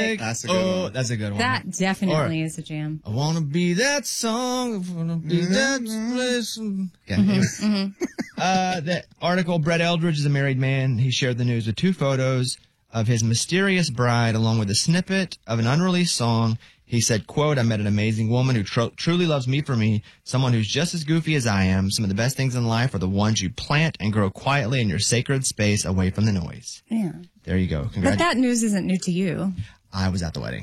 like, That's a good one. That's a good one. That definitely is a jam. I want to be that song. I want to be that place. Okay, anyway. The article, Brett Eldridge is a married man. He shared the news with 2 photos of his mysterious bride along with a snippet of an unreleased song. He said, quote, I met an amazing woman who truly loves me for me, someone who's just as goofy as I am. Some of the best things in life are the ones you plant and grow quietly in your sacred space away from the noise. Yeah. There you go. But that news isn't new to you. I was at the wedding.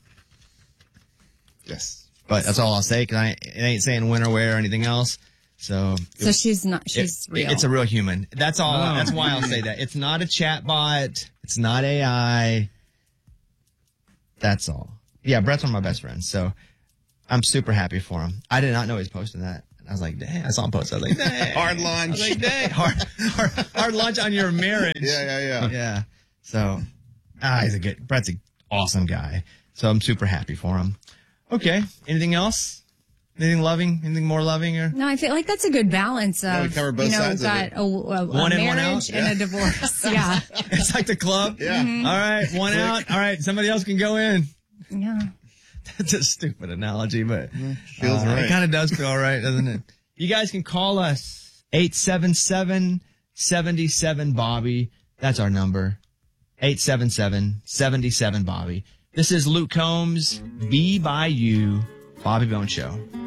Yes. But that's all I'll say, because it ain't saying when or where or anything else. So she's real. It's a real human. That's all. Oh. That's why I'll say that. It's not a chat bot. It's not AI. That's all. Yeah, Brett's one of my best friends, so I'm super happy for him. I did not know he was posting that. I was like, dang, I saw him post. I was like, dang. Hard lunch. I was like, dang. Hard lunch on your marriage. Yeah. Yeah. So, Brett's an awesome guy. So I'm super happy for him. Okay. Anything else? Anything loving? Anything more loving? Or? No, I feel like that's a good balance of, we covered both sides of it. a One in, one marriage out? and a divorce. Yeah. It's like the club. Yeah. Mm-hmm. All right. One out. All right. Somebody else can go in. Yeah. That's a stupid analogy, but feels right. It kind of does feel all right, doesn't it? You guys can call us 877-77-Bobby. That's our number. 877-77-Bobby. This is Luke Combs, Be By You, Bobby Bones Show.